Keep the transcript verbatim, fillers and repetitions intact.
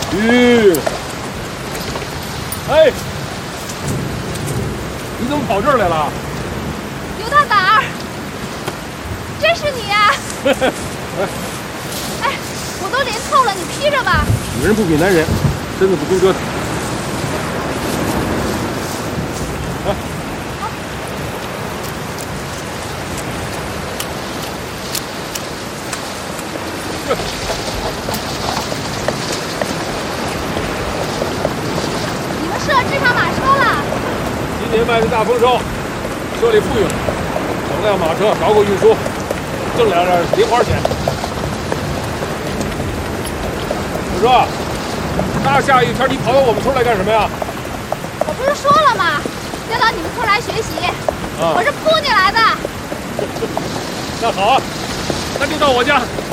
吁！哎，你怎么跑这儿来了？ 刘大胆儿，真是你呀！哎，我都淋透了，你披着吧。 女人不比男人，身子不经折腾。来。 你们社制上马车了。 今年卖的大丰收，社里富裕了，整辆马车搞搞运输，挣两点零花钱。我说，大下雨天你跑到我们村来干什么呀？ 我不是说了吗？要到你们村来学习。啊、我是扑你来的。 那好啊，那就到我家。